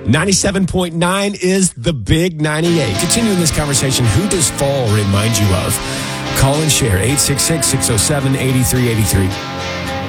97.9 is the Big 98. Continuing this conversation, who does fall remind you of? Call and share 866-607-8383.